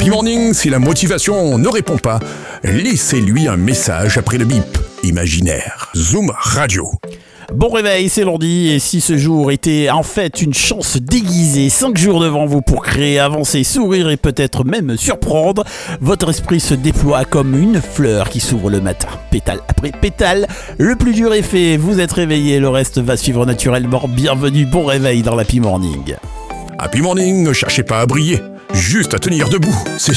Happy Morning, si la motivation ne répond pas, laissez-lui un message après le bip imaginaire. Zoom Radio. Bon réveil, c'est lundi, et si ce jour était en fait une chance déguisée, 5 jours devant vous pour créer, avancer, sourire et peut-être même surprendre, votre esprit se déploie comme une fleur qui s'ouvre le matin. Pétale après pétale, le plus dur est fait, vous êtes réveillé, le reste va suivre naturellement. Bienvenue, bon réveil dans l'Happy Morning. Happy Morning, ne cherchez pas à briller, juste à tenir debout. C'est